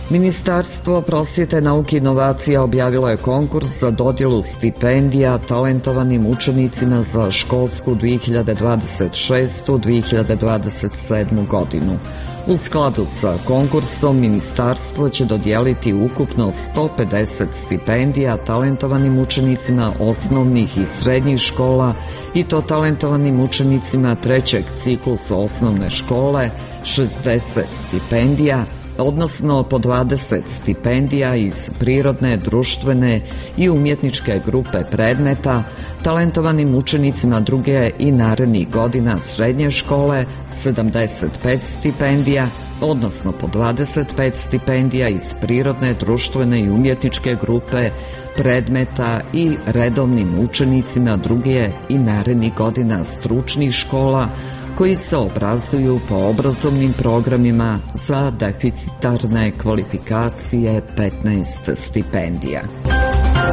Ministarstvo prosvjete, nauke i inovacija objavilo je konkurs za dodjelu stipendija talentovanim učenicima za školsku 2026-2027 godinu. U skladu sa konkursom, ministarstvo će dodijeliti ukupno 150 stipendija talentovanim učenicima osnovnih i srednjih škola i to talentovanim učenicima trećeg ciklusa osnovne škole, 60 stipendija, odnosno po 20 stipendija iz prirodne, društvene i umjetničke grupe predmeta, talentovanim učenicima druge i narednih godina srednje škole 75 stipendija, odnosno po 25 stipendija iz prirodne, društvene i umjetničke grupe predmeta i redovnim učenicima druge i narednih godina stručnih škola koji se obrazuju po obrazovnim programima za deficitarne kvalifikacije 15 stipendija.